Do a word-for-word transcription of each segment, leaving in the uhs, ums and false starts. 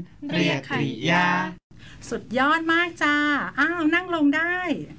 เรียกกริยาสุดยอดมากจ้าอ้าวนั่งลงได้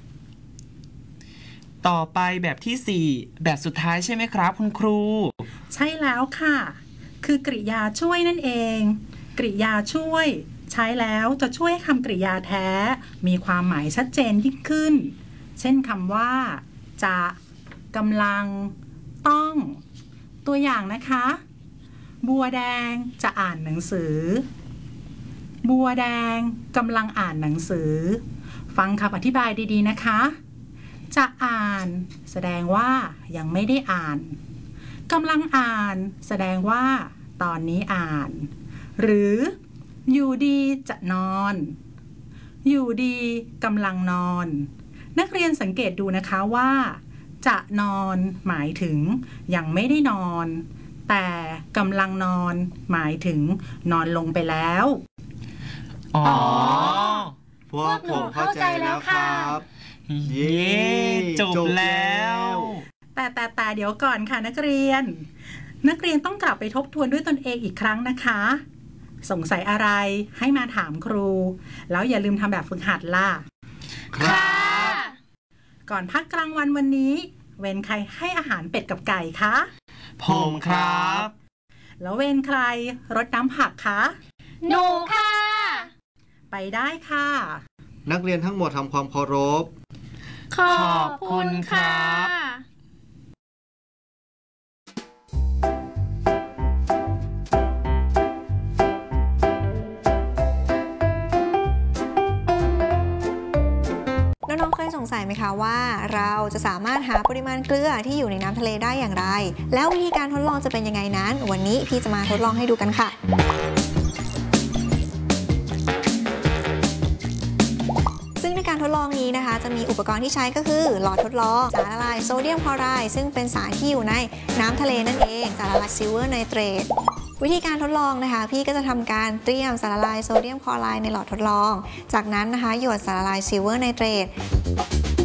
ต่อไปแบบที่สี่แบบสุดท้ายใช่ไหมครับคุณครูใช่แล้วค่ะคือกริยาช่วยนั่นเองกริยาช่วยใช้แล้วจะช่วยให้คำกริยาแท้มีความหมายชัดเจนยิ่งขึ้นเช่นคำว่าจะกำลังต้องตัวอย่างนะคะบัวแดงจะอ่านหนังสือบัวแดงกำลังอ่านหนังสือฟังคำอธิบายดีๆนะคะจะอ่านแสดงว่ายังไม่ได้อ่านกำลังอ่านแสดงว่าตอนนี้อ่านหรืออยู่ดีจะนอนอยู่ดีกำลังนอนนักเรียนสังเกตดูนะคะว่าจะนอนหมายถึงยังไม่ได้นอนแต่กำลังนอนหมายถึงนอนลงไปแล้วอ๋อพวกผมเข้าใจแล้วครับเย้จบแล้วแต่แต่แต่เดี๋ยวก่อนค่ะนักเรียนนักเรียนต้องกลับไปทบทวนด้วยตนเองอีกครั้งนะคะสงสัยอะไรให้มาถามครูแล้วอย่าลืมทำแบบฝึกหัดล่ะค่ะก่อนพักกลางวันวันนี้เวรใครให้อาหารเป็ดกับไก่คะผมครับแล้วเวรใครรดน้ำผักคะหนูค่ะไปได้ค่ะนักเรียนทั้งหมดทำความเคารพขอบคุณครับน้องๆเคยสงสัยไหมคะว่าเราจะสามารถหาปริมาณเกลือที่อยู่ในน้ำทะเลได้อย่างไรแล้ววิธีการทดลองจะเป็นยังไงนั้นวันนี้พี่จะมาทดลองให้ดูกันค่ะซึ่งในการทดลองนี้นะคะจะมีอุปกรณ์ที่ใช้ก็คือหลอดทดลองสารละลายโซเดียมคลอไรด์ซึ่งเป็นสารที่อยู่ในน้ำทะเลนั่นเองสารละลายซิลเวอร์ไนเตรตวิธีการทดลองนะคะพี่ก็จะทำการเตรียมสารละลายโซเดียมคลอไรด์ในหลอดทดลองจากนั้นนะคะหยดสารละลายซิลเวอร์ไนเตรต